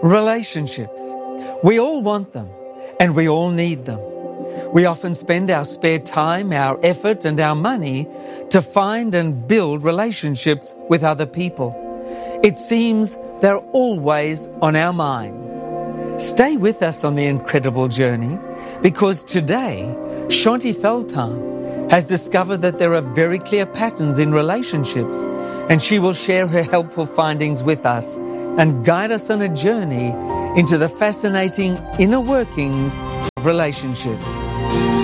Relationships. We all want them, and we all need them. We often spend our spare time, our effort, and our money to find and build relationships with other people. It seems they're always on our minds. Stay with us on the incredible journey, because today, Shaunti Feldhahn has discovered that there are very clear patterns in relationships, and she will share her helpful findings with us and guide us on a journey into the fascinating inner workings of relationships.